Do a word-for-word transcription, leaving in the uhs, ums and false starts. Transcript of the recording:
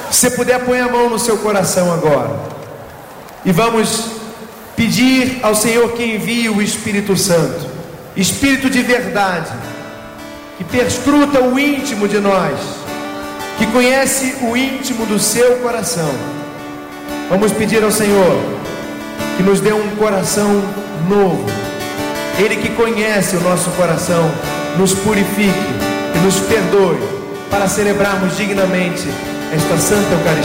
Se puder, põe a mão no seu coração agora. E vamos pedir ao Senhor que envie o Espírito Santo, Espírito de verdade, que perscruta o íntimo de nós, que conhece o íntimo do seu coração. Vamos pedir ao Senhor que nos dê um coração novo. Ele que conhece o nosso coração, nos purifique e nos perdoe, para celebrarmos dignamente esta Santa Eucaristia.